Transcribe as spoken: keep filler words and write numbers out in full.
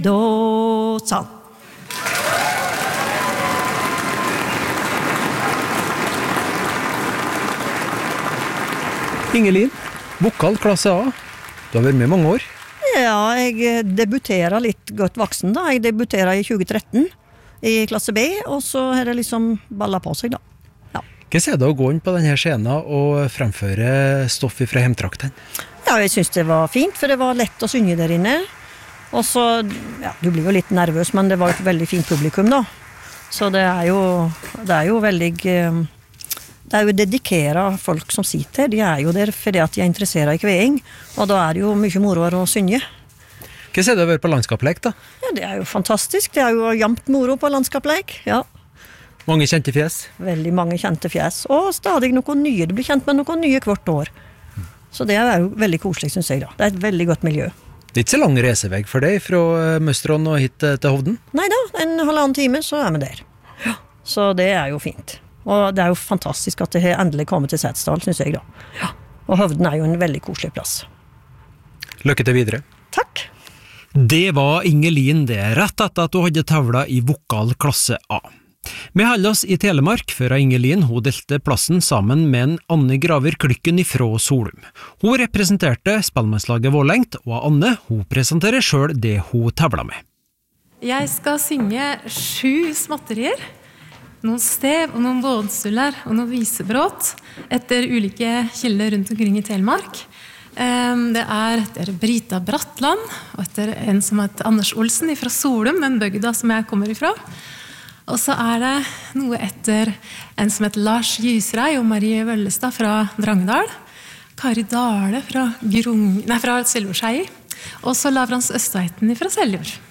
Då sa Ingelin, vokal klasse A. Du har vært med mange år. Ja, jeg debuterer litt godt voksen da. Jeg debuterer i tjue tretten i klasse B, og så har det liksom ballet på seg da. Ja. Hva er det å gå inn på denne scenen og fremføre stoff fra hjemtrakten? Ja, jeg synes det var fint, for det var lett å synge der inne. Og så, ja, du blir jo litt nervøs, men det var et veldig fint publikum da. Så det er jo, det er jo veldig... Det er jo dedikere folk som sitter. De er jo der fordi at de er interessert i kveing, og da er det jo mye moroer å synge. Hva er det å være på landskapsleik da? Ja, det er jo fantastisk. Det er jo jamt moro på landskapsleik, ja. Mange kjente fjes? Veldig mange kjente fjes, og stadig noen nye. Du blir kjent med noen nye hvert år. Så det er jo veldig koselig, synes jeg da. Det er et veldig godt miljø. Det er ikke så lang reiseveg for deg fra Møstron og hit til Hovden? Nei da, en halvannen time så er vi der. Ja. Så det er jo fint. Og det er jo fantastisk at det har endelig kommet til Setesdal, synes jeg da. Ja. Og Hovden er jo en veldig koselig plass. Lykke til videre. Takk. Det var Ingelin det, rett etter at hun hadde tavla i vokal klasse A. Vi holder oss i Telemark, før Ingelin hun delte plassen sammen med en Anne Graver Klykken ifra Solum. Hun representerte spillmannslaget Vårlengt, og Anne hun presenterer selv det hun tavla med. Jeg skal synge sju småtterier, noen stev og noen bådstuller og noen visebråt etter ulike kilder rundt omkring i Telemark. Det er etter Brita Brattland og etter en som heter Anders Olsen fra Solum, den bygda som jeg kommer ifra. Og så er det noe etter en som heter Lars Gysrei og Marie Vøllestad fra Drangedal, Kari Dale fra, Grung, nei, fra Seljordskei, og så Lavrans Østveiten fra Seljord.